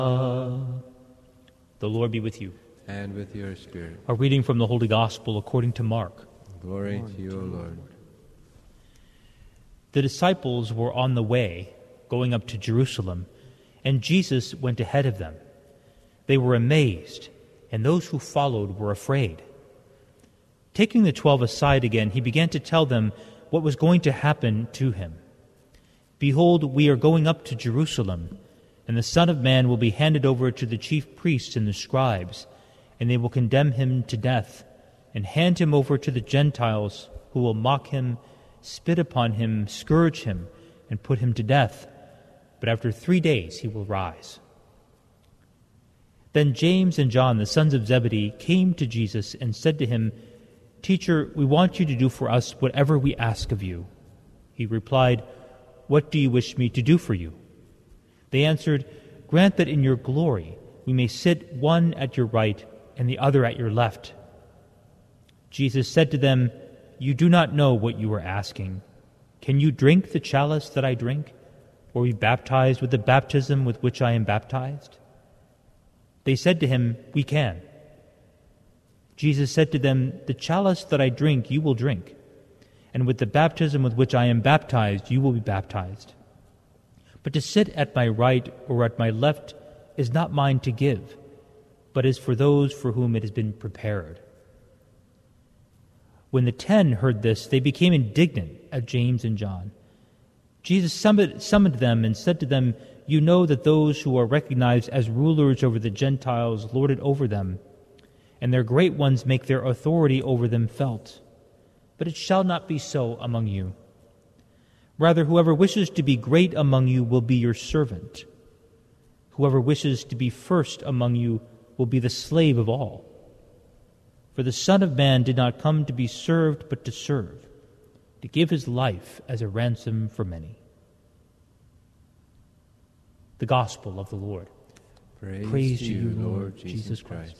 The Lord be with you. And with your spirit. A reading from the Holy Gospel according to Mark. Glory to you, O Lord. The disciples were on the way, going up to Jerusalem, and Jesus went ahead of them. They were amazed, and those who followed were afraid. Taking the 12 aside again, he began to tell them what was going to happen to him. "Behold, we are going up to Jerusalem, and the Son of Man will be handed over to the chief priests and the scribes, and they will condemn him to death, and hand him over to the Gentiles, who will mock him, spit upon him, scourge him, and put him to death. But after 3 days he will rise." Then James and John, the sons of Zebedee, came to Jesus and said to him, "Teacher, we want you to do for us whatever we ask of you." He replied, "What do you wish me to do for you?" They answered, "Grant that in your glory we may sit one at your right and the other at your left." Jesus said to them, "You do not know what you are asking. Can you drink the chalice that I drink, or be baptized with the baptism with which I am baptized?" They said to him, "We can." Jesus said to them, "The chalice that I drink you will drink, and with the baptism with which I am baptized you will be baptized. But to sit at my right or at my left is not mine to give, but is for those for whom it has been prepared." When the 10 heard this, they became indignant at James and John. Jesus summoned them and said to them, "You know that those who are recognized as rulers over the Gentiles lord it over them, and their great ones make their authority over them felt. But it shall not be so among you. Rather, whoever wishes to be great among you will be your servant. Whoever wishes to be first among you will be the slave of all. For the Son of Man did not come to be served, but to serve, to give his life as a ransom for many." The Gospel of the Lord. Praise to you, Lord Jesus Christ.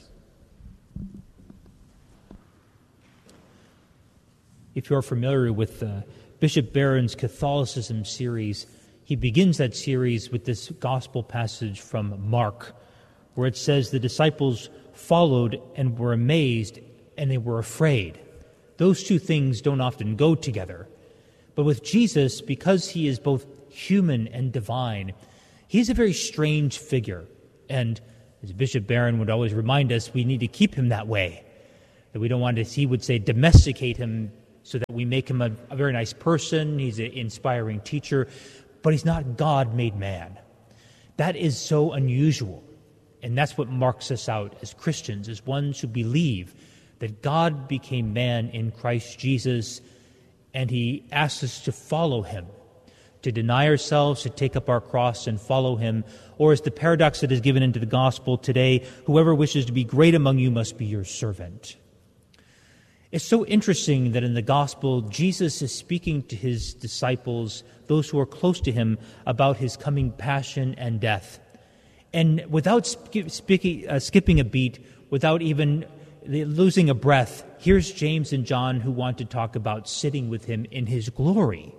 If you're familiar with Bishop Barron's Catholicism series, he begins that series with this gospel passage from Mark, where it says the disciples followed and were amazed and they were afraid. Those two things don't often go together. But with Jesus, because he is both human and divine, he's a very strange figure. And as Bishop Barron would always remind us, we need to keep him that way. That we don't want to, he would say, domesticate him so that we make him a very nice person. He's an inspiring teacher, but he's not God made man. That is so unusual. And that's what marks us out as Christians, as ones who believe that God became man in Christ Jesus, and he asks us to follow him, to deny ourselves, to take up our cross and follow him. Or as the paradox that is given into the gospel today, whoever wishes to be great among you must be your servant. It's so interesting that in the gospel, Jesus is speaking to his disciples, those who are close to him, about his coming passion and death. And without skipping a beat, without even losing a breath, here's James and John who want to talk about sitting with him in his glory.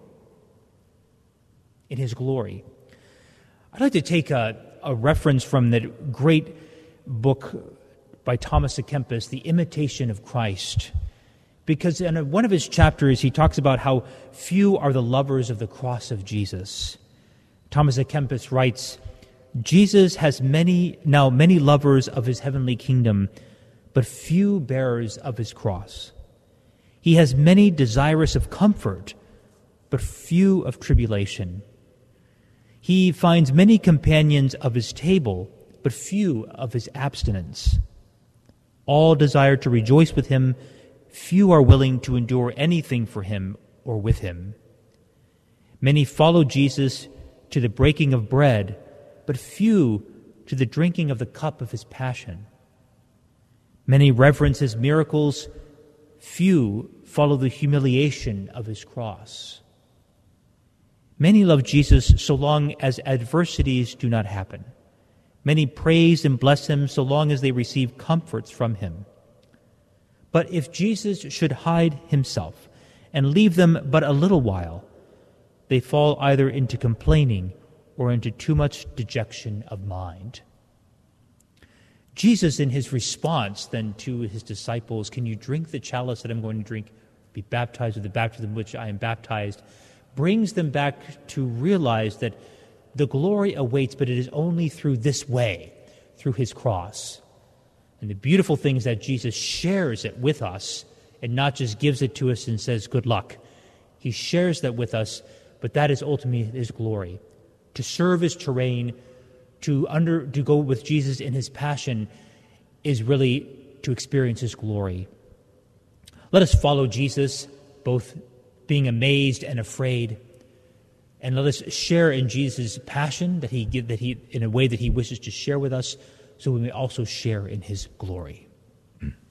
In his glory. I'd like to take a reference from that great book by Thomas à Kempis, The Imitation of Christ. Because in one of his chapters, he talks about how few are the lovers of the cross of Jesus. Thomas à Kempis writes, "Jesus has many lovers of his heavenly kingdom, but few bearers of his cross. He has many desirous of comfort, but few of tribulation. He finds many companions of his table, but few of his abstinence. All desire to rejoice with him, few are willing to endure anything for him or with him. Many follow Jesus to the breaking of bread, but few to the drinking of the cup of his passion. Many reverence his miracles, few follow the humiliation of his cross. Many love Jesus so long as adversities do not happen. Many praise and bless him so long as they receive comforts from him. But if Jesus should hide himself and leave them but a little while, they fall either into complaining or into too much dejection of mind." Jesus, in his response then to his disciples, can you drink the chalice that I'm going to drink, be baptized with the baptism which I am baptized, brings them back to realize that the glory awaits, but it is only through this way, through his cross. And the beautiful thing is that Jesus shares it with us and not just gives it to us and says, good luck. He shares that with us, but that is ultimately his glory. To serve his terrain, to go with Jesus in his passion is really to experience his glory. Let us follow Jesus, both being amazed and afraid, and let us share in Jesus' passion that he in a way that he wishes to share with us, so we may also share in his glory.